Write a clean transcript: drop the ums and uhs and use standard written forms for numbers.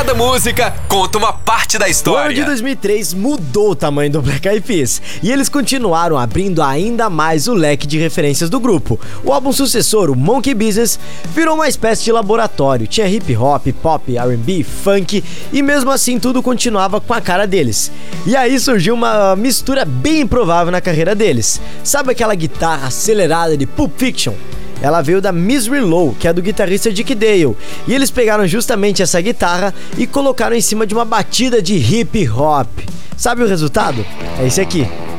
Cada música conta uma parte da O ano história. de 2003 mudou o tamanho do Black Eyed Peas e eles continuaram abrindo ainda mais o leque de referências do grupo. O álbum sucessor, o Monkey Business, virou uma espécie de laboratório. Tinha hip hop, pop, R&B, funk e mesmo assim tudo continuava com a cara deles. E aí surgiu uma mistura bem improvável na carreira deles. Sabe aquela guitarra acelerada de Pulp Fiction? Ela veio da Misery Low, que é do guitarrista Dick Dale, e eles pegaram justamente essa guitarra e colocaram em cima de uma batida de hip hop. Sabe o resultado? É esse aqui.